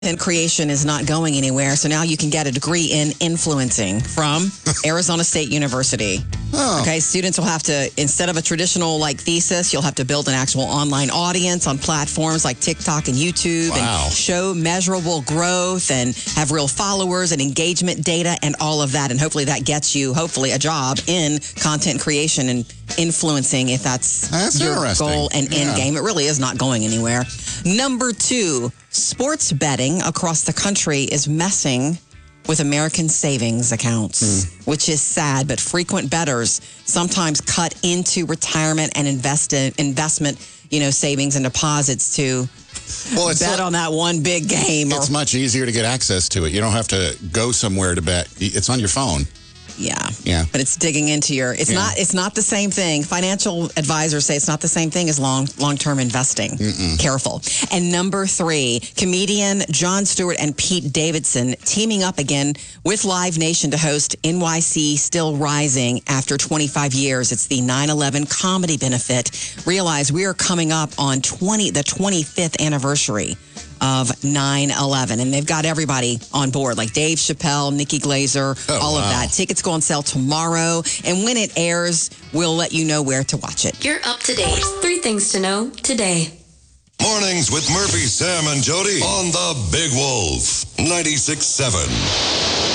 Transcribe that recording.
And creation is not going anywhere, so now you can get a degree in influencing from Arizona State University. Oh. Okay, students will have to, instead of a traditional thesis, you'll have to build an actual online audience on platforms like TikTok and YouTube and show measurable growth and have real followers and engagement data and all of that. And hopefully that gets you, a job in content creation and influencing if that's your goal and end game. It really is not going anywhere. Number 2, sports betting across the country is messing with American savings accounts, which is sad, but frequent bettors sometimes cut into retirement and investment, savings and deposits to bet on that one big game. It's much easier to get access to it. You don't have to go somewhere to bet. It's on your phone. Yeah. But it's digging into it's not the same thing. Financial advisors say it's not the same thing as long-term investing. Careful. And number 3, comedian Jon Stewart and Pete Davidson teaming up again with Live Nation to host NYC Still Rising after 25 years. It's the 9/11 comedy benefit. Realize we are coming up on the 25th anniversary of 9/11. And they've got everybody on board, like Dave Chappelle, Nikki Glaser, all of that. Tickets go on sale tomorrow. And when it airs, we'll let you know where to watch it. You're up to date. 3 things to know today. Mornings with Murphy, Sam, and Jody on the Big Wolf 96.7.